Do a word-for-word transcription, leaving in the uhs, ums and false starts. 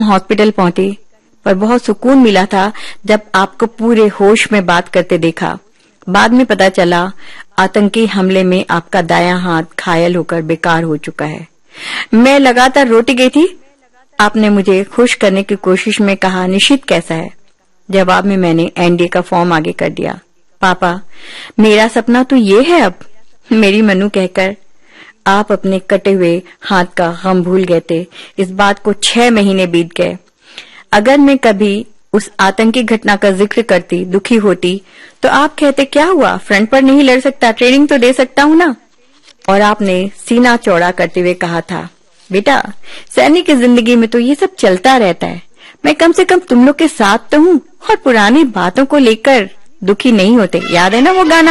Hospital पहुंची, पर बहुत सुकून मिला था जब आपको पूरे होश में बात करते देखा। बाद में पता चला आतंकी हमले में आपका दायां हाथ घायल होकर बेकार हो चुका है। मैं लगातार रोती गई थी। आपने मुझे खुश करने की कोशिश में कहा, निशित कैसा है? जवाब में मैंने एनडीए का फॉर्म आगे कर दिया। पापा, मेरा सपना तो ये है अब, मेरी मनु कहकर आप अपने कटे हुए हाथ का गम भूल गए थे। इस बात को छह महीने बीत गए। अगर मैं कभी उस आतंकी घटना का जिक्र करती, दुखी होती, तो आप कहते क्या हुआ, फ्रंट पर नहीं लड़ सकता, ट्रेनिंग तो दे सकता हूं ना। और आपने सीना चौड़ा करते हुए कहा था, बेटा सैनिक की जिंदगी में तो ये सब चलता रहता है, मैं कम से कम तुम लोग के साथ तो हूँ और पुरानी बातों को लेकर दुखी नहीं होते। याद है ना वो गाना?